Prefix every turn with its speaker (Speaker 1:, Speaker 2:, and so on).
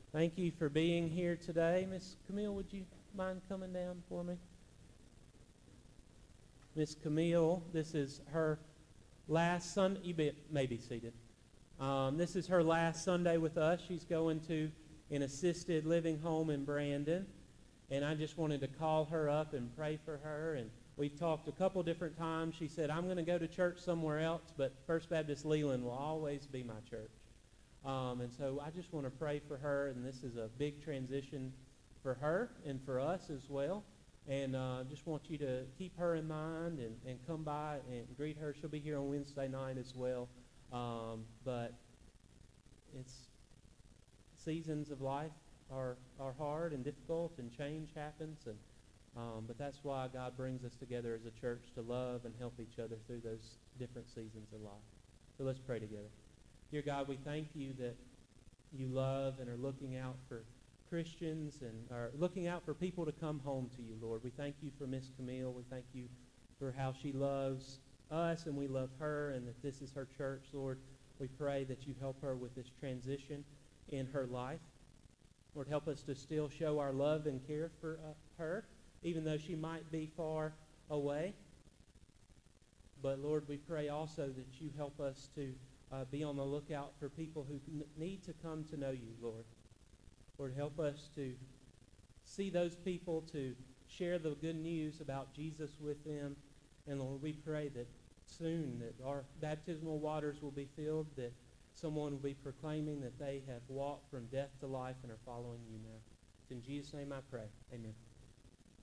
Speaker 1: Thank you for being here today. Miss Camille, would you mind coming down for me? Miss Camille, this is her last Sunday. You may be seated. This is her last Sunday with us. She's going to an assisted living home in Brandon. And I just wanted to call her up and pray for her. And we've talked a couple different times. She said, I'm going to go to church somewhere else, but First Baptist Leland will always be my church. And so I just want to pray for her, and this is a big transition for her and for us as well. And just want you to keep her in mind and come by and greet her. She'll be here on Wednesday night as well. But it's seasons of life are hard and difficult, and change happens. But that's why God brings us together as a church to love and help each other through those different seasons of life. So let's pray together. Dear God, we thank you that you love and are looking out for Christians and are looking out for people to come home to you, Lord. We thank you for Miss Camille. We thank you for how she loves us and we love her, and that this is her church, Lord. We pray that you help her with this transition in her life. Lord, help us to still show our love and care for her, even though she might be far away. But Lord, we pray also that you help us to be on the lookout for people who need to come to know you, Lord. Lord, help us to see those people, to share the good news about Jesus with them. And Lord, we pray that soon that our baptismal waters will be filled, that someone will be proclaiming that they have walked from death to life and are following you now. It's in Jesus' name I pray. Amen.